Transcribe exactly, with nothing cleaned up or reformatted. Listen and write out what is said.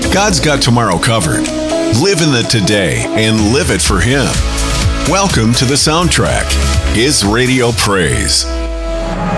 God's got tomorrow covered. Live in the today and live it for Him. Welcome to the Soundtrack, His Radio Praise.